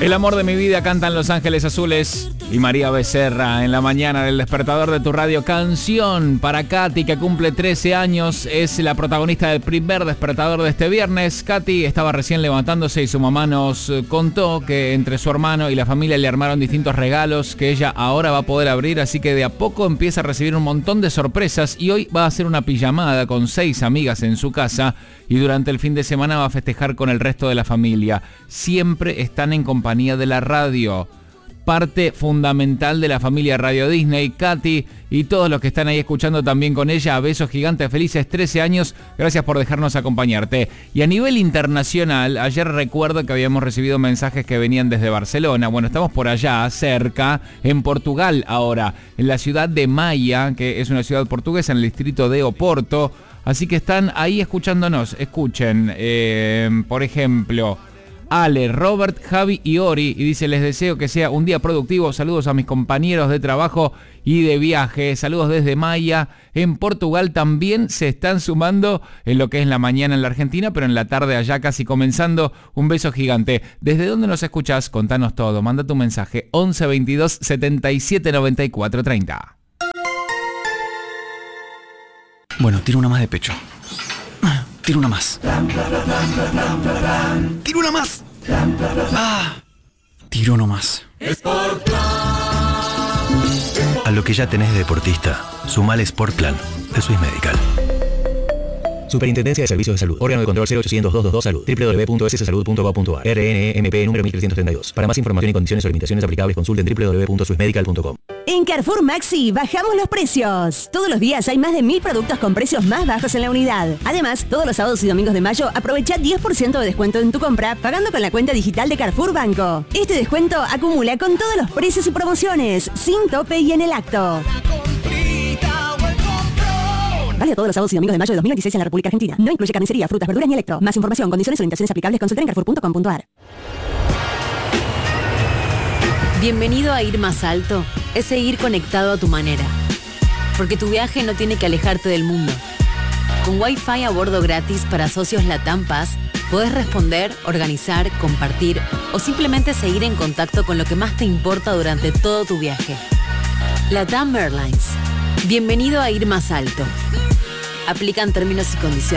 El amor de mi vida cantan Los Ángeles Azules y María Becerra en la mañana del despertador de tu radio. Canción para Katy, que cumple 13 años, es la protagonista del primer despertador de este viernes. Katy estaba recién levantándose y su mamá nos contó que entre su hermano y la familia le armaron distintos regalos que ella ahora va a poder abrir, así que de a poco empieza a recibir un montón de sorpresas y hoy va a hacer una pijamada con 6 amigas en su casa y durante el fin de semana va a festejar con el resto de la familia. Siempre están en compañía de la radio. Parte fundamental de la familia Radio Disney, Katy y todos los que están ahí escuchando también con ella. Besos gigantes, felices 13 años, gracias por dejarnos acompañarte. Y a nivel internacional, ayer recuerdo que habíamos recibido mensajes que venían desde Barcelona. Bueno, estamos por allá, cerca, en Portugal ahora, en la ciudad de Maia, que es una ciudad portuguesa en el distrito de Oporto. Así que están ahí escuchándonos. Escuchen, por ejemplo, Ale, Robert, Javi y Ori, y dice: les deseo que sea un día productivo, saludos a mis compañeros de trabajo y de viaje, saludos desde Maia. En Portugal también se están sumando en lo que es la mañana en la Argentina, pero en la tarde allá casi comenzando. Un beso gigante. ¿Desde dónde nos escuchás? Contanos todo, manda tu mensaje 11 22 77 94 30. Bueno, tiro una más de pecho. Tiro una más. Tiro una más. Tiro uno más. A lo que ya tenés de deportista, sumale Sport Plan de Swiss Medical. Superintendencia de Servicios de Salud. Órgano de control 0800-222 Salud. www.sssalud.gov.ar. RNMP número 1332. Para más información y condiciones o limitaciones aplicables, consulten www.swissmedical.com. En Carrefour Maxi bajamos los precios. Todos los días hay más de 1000 productos con precios más bajos en la unidad. Además, todos los sábados y domingos de mayo aprovecha 10% de descuento en tu compra pagando con la cuenta digital de Carrefour Banco. Este descuento acumula con todos los precios y promociones, sin tope y en el acto. Vale todos los sábados y domingos de mayo de 2026 en la República Argentina. No incluye carnicería, frutas, verduras ni electro. Más información, condiciones y orientaciones aplicables, consulta en carrefour.com.ar. Bienvenido a Ir Más Alto. Es seguir conectado a tu manera. Porque tu viaje no tiene que alejarte del mundo. Con Wi-Fi a bordo gratis para socios LATAM Pass, podés responder, organizar, compartir o simplemente seguir en contacto con lo que más te importa durante todo tu viaje. LATAM Airlines. Bienvenido a Ir Más Alto. Aplican términos y condiciones.